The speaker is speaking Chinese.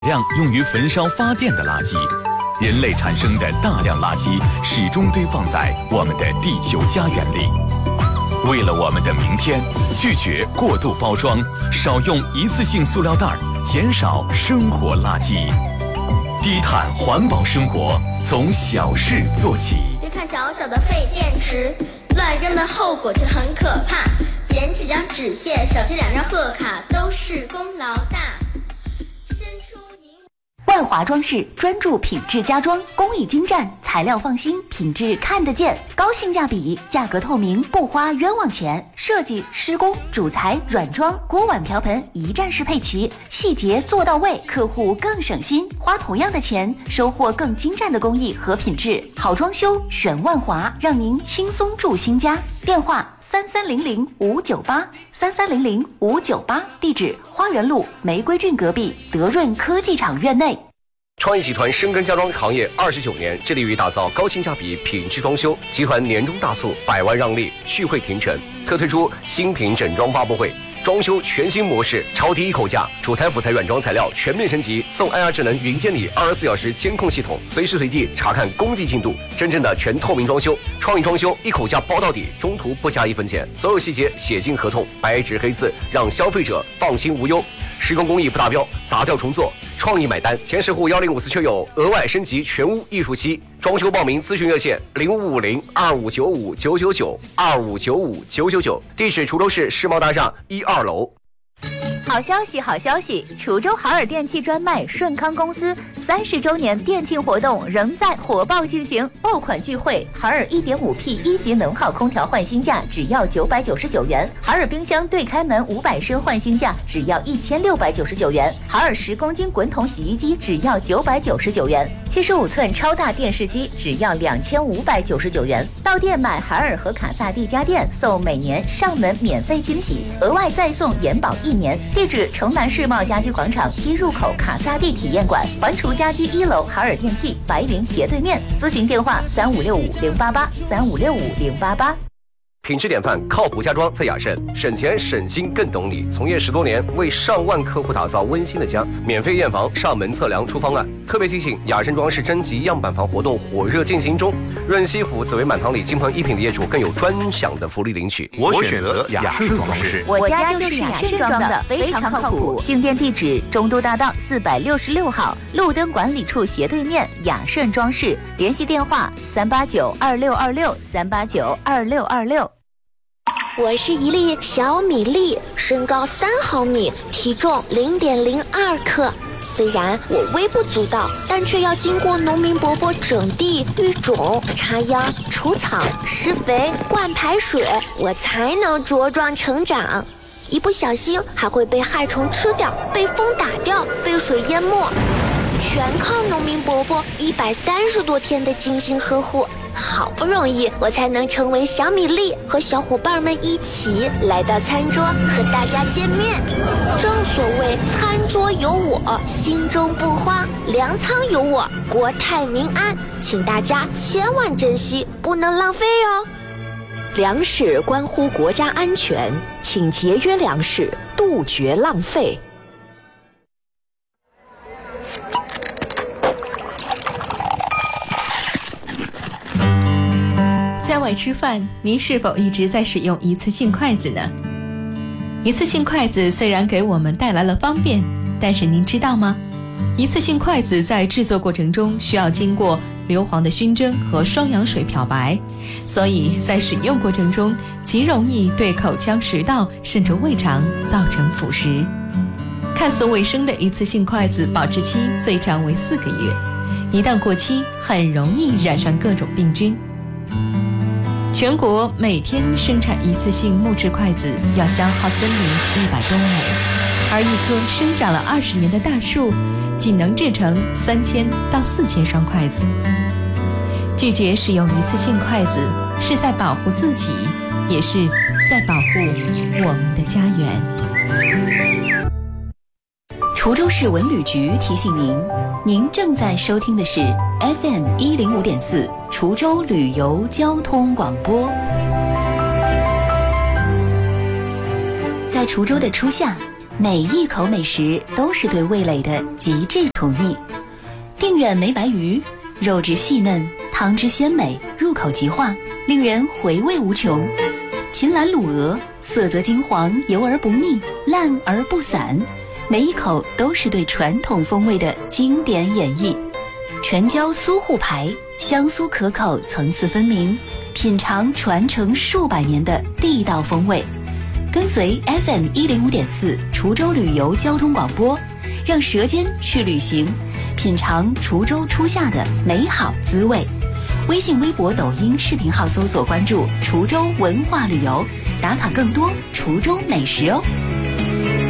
量用于焚烧发电的垃圾，人类产生的大量垃圾始终堆放在我们的地球家园里。为了我们的明天，拒绝过度包装，少用一次性塑料袋，减少生活垃圾。低碳环保生活，从小事做起。 别看小小的废电池，乱扔的后果却很可怕。捡起张纸屑，少写2张贺卡，都是功劳大。 万华装饰专注品质家装，工艺精湛，材料放心，品质看得见，高性价比，价格透明，不花冤枉钱。设计、施工、主材、软装、锅碗瓢盆一站式配齐，细节做到位，客户更省心。花同样的钱，收获更精湛的工艺和品质。好装修选万华，让您轻松住新家。电话3300-598，3300-598，地址花园路玫瑰郡隔壁德润科技厂院内。 创意集团深耕家装行业29年，致力于打造高性价比品质装修。集团年终大促，100万让利，续会停权，特推出新品整装发布会。装修全新模式，超低一口价，主材、辅材、软装材料全面升级，送 IR 智能云监理24小时监控系统，随时随地查看工地进度，真正的全透明装修。创意装修一口价包到底，中途不加1分钱，所有细节写进合同，白纸黑字，让消费者放心无忧。施工工艺不达标，砸掉重做，创意买单。前10户1054车友额外升级全屋艺术漆。装修报名咨询热线0550-2595-999，2595-999，地址滁州市世贸大厦1、2楼。 好消息，好消息！滁州海尔电器专卖顺康公司30周年店庆活动仍在火爆进行，爆款聚会，海尔 1.5P 1级能耗空调换新价只要999元，海尔冰箱对开门500升换新价只要1699元，海尔10公斤滚筒洗衣机只要999元，75寸超大电视机只要2599元。到店买海尔和卡萨帝家电，送每年上门免费惊喜，额外再送延保1年。地址城南世贸家居广场西入口卡萨帝体验馆，环滁家居1楼海尔电器白云斜对面。咨询电话3565-088，3565-088。 品质典范，靠谱家装在雅盛，省钱省心更懂你。从业10多年，为上万客户打造温馨的家，免费验房、上门测量、出方案。特别提醒，雅盛装饰征集样板房活动火热进行中，润西府紫薇满堂里金鹏1品的业主更有专享的福利领取。 我选择雅盛装饰， 我家就是雅盛装的，非常靠谱。进店地址中都大道466号，路灯管理处斜对面，雅盛装饰。联系电话389-2626，389-2626。 我是一粒小米粒，身高3毫米，体重0.02克。虽然我微不足道，但却要经过农民伯伯整地、育种、插秧、除草、施肥、灌排水，我才能茁壮成长。一不小心还会被害虫吃掉，被风打掉，被水淹没，全靠农民伯伯130多天的精心呵护。好不容易我才能成为小米粒，和小伙伴们一起来到餐桌和大家见面。正所谓餐桌有我，心中不慌；粮仓有我，国泰民安。请大家千万珍惜，不能浪费哦。 粮食关乎国家安全，请节约粮食，杜绝浪费。 在外吃饭，您是否一直在使用一次性筷子呢？一次性筷子虽然给我们带来了方便，但是您知道吗？一次性筷子在制作过程中需要经过硫磺的熏蒸和双氧水漂白，所以在使用过程中极容易对口腔、食道甚至胃肠造成腐蚀。看似卫生的一次性筷子保质期最长为4个月，一旦过期很容易染上各种病菌。全国每天生产一次性木质筷子要消耗森林100多亩，而一棵生长了20年的大树仅能制成3000到4000双筷子。拒绝使用一次性筷子，是在保护自己，也是在保护我们的家园。 滁州市文旅局提醒您，您正在收听的是 FM 105.4滁州旅游交通广播。在滁州的初夏， 每一口美食都是对味蕾的极致宠溺。定远梅白鱼，肉质细嫩，汤汁鲜美，入口即化，令人回味无穷。秦岚卤鹅，色泽金黄，油而不腻，烂而不散，每一口都是对传统风味的经典演绎。全椒苏沪排，香酥可口，层次分明，品尝传承数百年的地道风味。跟随 FM105.4 滁州旅游交通广播，让舌尖去旅行，品尝滁州初夏的美好滋味。微信、微博、抖音视频号搜索关注滁州文化旅游，打卡更多滁州美食哦。